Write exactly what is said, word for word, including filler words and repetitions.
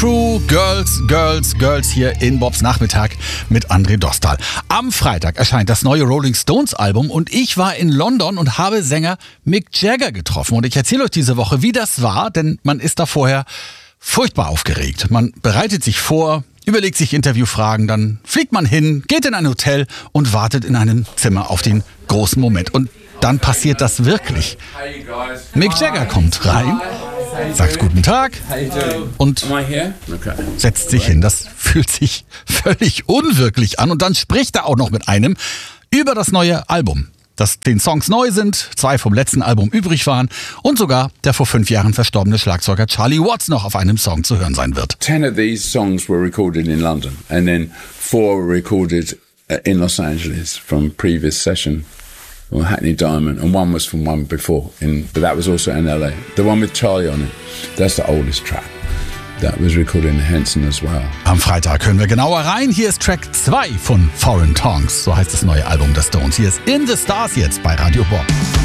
Crew, Girls, Girls, Girls hier in Bobs Nachmittag mit André Dostal. Am Freitag erscheint das neue Rolling Stones Album und ich war in London und habe Sänger Mick Jagger getroffen. Und ich erzähle euch diese Woche, wie das war, denn man ist da vorher furchtbar aufgeregt. Man bereitet sich vor, überlegt sich Interviewfragen, dann fliegt man hin, geht in ein Hotel und wartet in einem Zimmer auf den großen Moment. Und dann passiert das wirklich. Mick Jagger kommt rein, sagt guten Tag und setzt sich hin. Das fühlt sich völlig unwirklich an. Und dann spricht er auch noch mit einem über das neue Album. Dass den Songs neu sind, zwei vom letzten Album übrig waren und sogar der vor fünf Jahren verstorbene Schlagzeuger Charlie Watts noch auf einem Song zu hören sein wird. Ten of these songs were recorded in London and then four were recorded in Los Angeles from previous session. Hackney Diamond, and one was from one before, in, but that was also in L A. The one with Charlie on it, that's the oldest track. That was recorded in Henson as well. Am Freitag hören wir genauer rein. Hier ist Track zwei von Foreign Tongues, so heißt das neue Album der Stones. Hier ist In the Stars jetzt bei Radio Bob.